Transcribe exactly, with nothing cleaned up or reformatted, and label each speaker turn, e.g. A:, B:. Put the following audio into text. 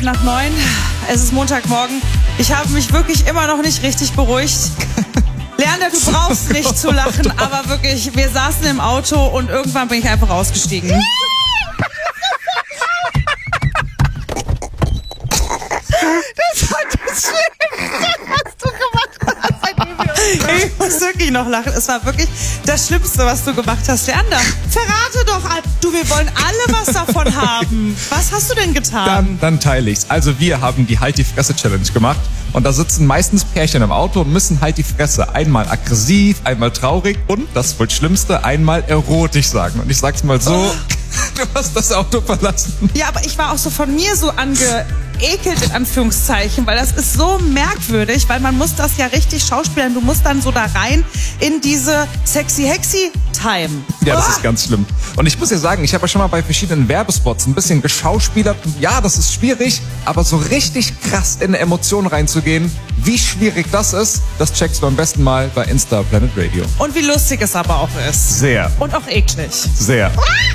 A: Viertel nach neun. Es ist Montagmorgen. Ich habe mich wirklich immer noch nicht richtig beruhigt. Leander, du brauchst nicht zu lachen, aber wirklich, wir saßen im Auto und irgendwann bin ich einfach ausgestiegen.
B: Das war das Schlimmste, was du gemacht hast, seitdem wir uns
A: Ich muss wirklich noch lachen. Es war wirklich das Schlimmste, was du gemacht hast. Leander, verrate doch, du, wir wollen alle was davon haben. Was hast du denn getan?
C: Dann, dann teile ich's. Also wir haben die Halt die Fresse Challenge gemacht und da sitzen meistens Pärchen im Auto und müssen halt die Fresse einmal aggressiv, einmal traurig und, das wohl Schlimmste, einmal erotisch sagen. Und ich sag's mal so, oh. Du hast das Auto verlassen.
A: Ja, aber ich war auch so von mir so angeekelt, in Anführungszeichen, weil das ist so merkwürdig, weil man muss das ja richtig schauspielern. Du musst dann so da rein in diese sexy-hexy-Time.
C: Ja, das
A: oh.
C: ist ganz schlimm. Und ich muss dir sagen, ich habe ja schon mal bei verschiedenen Werbespots ein bisschen geschauspielert. Ja, das ist schwierig, aber so richtig krass in eine Emotion reinzugehen, wie schwierig das ist, das checkst du am besten mal bei Insta Planet Radio.
A: Und wie lustig es aber auch ist.
C: Sehr.
A: Und auch eklig.
C: Sehr.